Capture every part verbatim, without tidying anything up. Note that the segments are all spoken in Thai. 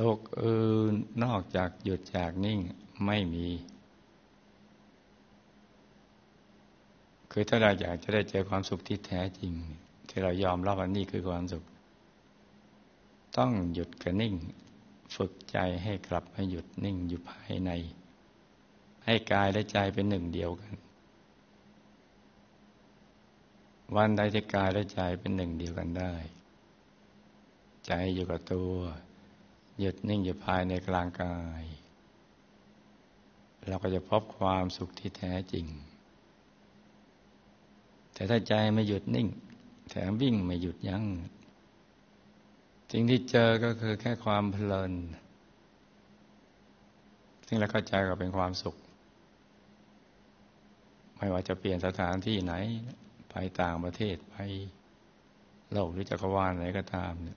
สุขอื่นนอกจากหยุดจากนิ่งไม่มีคือถ้าเราอยากจะได้เจอความสุขที่แท้จริงที่เรายอมรับว่านี่คือความสุขต้องหยุดกับนิ่งฝึกใจให้กลับมาหยุดนิ่งอยู่ภายในให้กายและใจเป็นหนึ่งเดียวกันวันใดที่กายและใจเป็นหนึ่งเดียวกันได้ใจอยู่กับตัวหยุดนิ่งอยู่ภายในกลางกายเราก็จะพบความสุขที่แท้จริงแต่ถ้าใจไม่หยุดนิ่งแถมวิ่งไม่หยุดยั้งสิ่งที่เจอก็คือแค่ความเพลินซึ่งเราเข้าใจว่าเป็นความสุขไม่ว่าจะเปลี่ยนสถานที่ไหนไปต่างประเทศไปโลกหรือจักรวาลไหนก็ตามเนี่ย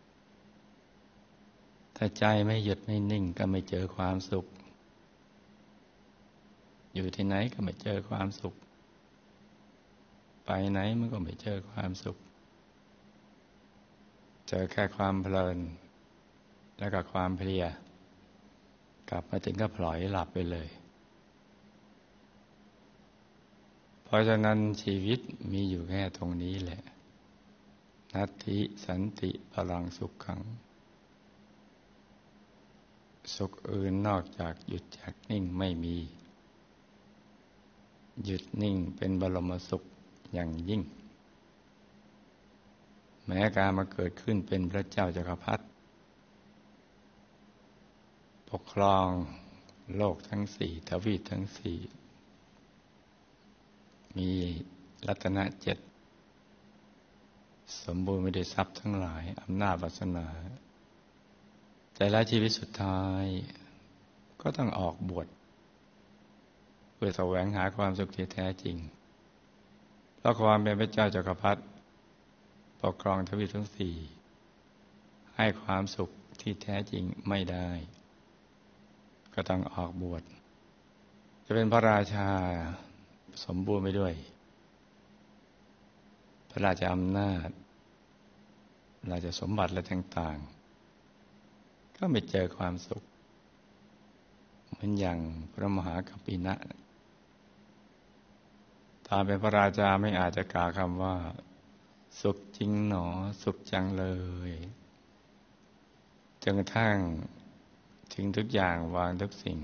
ถ้าใจไม่หยุดไม่นิ่งก็ไม่เจอความสุขอยู่ที่ไหนก็ไม่เจอความสุขไปไหนมันก็ไม่เจอความสุขเจอแค่ความเพลินแล้วก็ความเพลียกลับมาถึงก็พลอยหลับไปเลยเพราะฉะนั้นชีวิตมีอยู่แค่ตรงนี้แหละนัตถิสันติพลังสุขขังสุขอื่นนอกจากหยุดจากนิ่งไม่มีหยุดนิ่งเป็นบรมสุขอย่างยิ่งแม้การมาเกิดขึ้นเป็นพระเจ้าจักรพรรดิปกครองโลกทั้งสี่ทวีปทั้งสี่มีรัตนะเจ็ดสมบูรณ์ไปด้วยทรัพย์ทั้งหลายอำนาจวาสนาแต่ละชีวิตสุดท้ายก็ต้องออกบวชเพื่อแสวงหาความสุขที่แท้จริงเพราะความเป็นพระเจ้าจักรพรรดิปกครองทวีปทั้งสี่ให้ความสุขที่แท้จริงไม่ได้ก็ต้องออกบวชจะเป็นพระราชาสมบูรณ์ไปด้วยพระราชอำนาจราชสมบัติและต่างๆก็ไม่เจอความสุขเหมือนอย่างพระมหากัปปินะตามเป็นพระราชาไม่อาจจะกล่าวคำว่าสุขจริงหนอสุขจังเลยจนกระทั่งทิ้งทุกอย่างวางทุกสิ่ง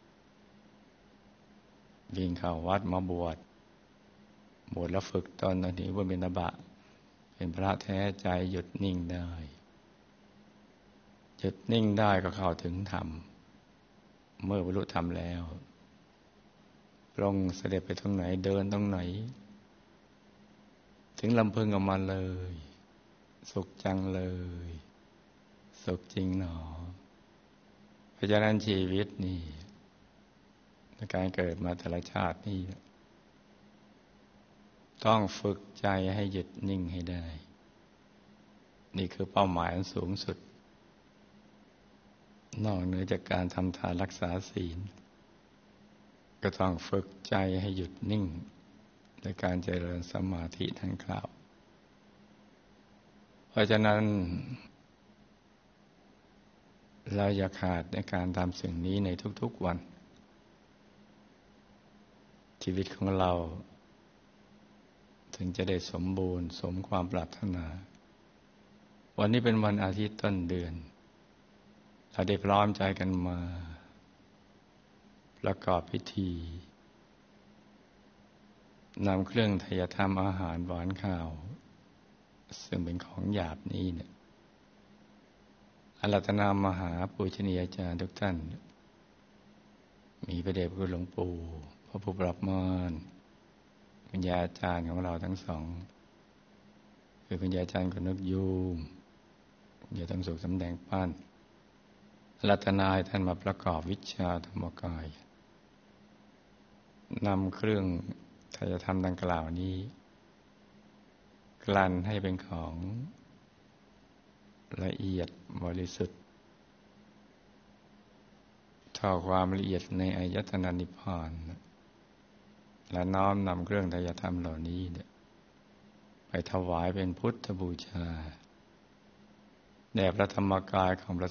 วิ่งเข้าวัดมาบวชบวชแล้วฝึกตนตอนนี้ว่าเป็นตบะเป็นพระแท้ใจหยุดนิ่งได้หยุดนิ่งได้ก็เข้าถึงธรรมเมื่อบรรลุธรรมแล้วพระองค์เสด็จไปตรงไหนเดินตรงไหนถึงลำพึงออกมาเลยสุขจังเลยสุขจริงหนอเพราะฉะนั้นชีวิตนี่ในการเกิดมาแต่ละชาตินี่ต้องฝึกใจให้หยุดนิ่งให้ได้นี่คือเป้าหมายอันสูงสุดนอกเหนือจากการทำทานรักษาศีลก็ต้องฝึกใจให้หยุดนิ่งในการเจริญสมาธิทั้งกล่าวเพราะฉะนั้นเราอย่าขาดในการทำสิ่งนี้ในทุกๆวันชีวิตของเราถึงจะได้สมบูรณ์สมความปรารถนาวันนี้เป็นวันอาทิตย์ต้นเดือนเราได้พร้อมใจกันมาประกอบพิธีนำเครื่องไทยธรรมอาหารหวานข้าวซึ่งเป็นของหยาบนี้เนี่ยอาราธนามหาปูชนียาจารย์ทุกท่านมีพระเดชพระคุณหลวงปู่พระผู้ปรับมารคุณยายอาจารย์ของเราทั้งสองคือคุณยายอาจารย์คนนึกยูมคุณยายต้องสุขสำแดงปั้นรัตนายท่านมาประกอบวิชาธรรมกายนำเครื่องไทยธรรมดังกล่าวนี้กลั่นให้เป็นของละเอียดบริสุทธิ์เท่าความละเอียดในอายตนะนิพพานและน้อมนำเครื่องไทยธรรมเหล่านี้ไปถวายเป็นพุทธบูชาแด่พระธรรมกายของพระ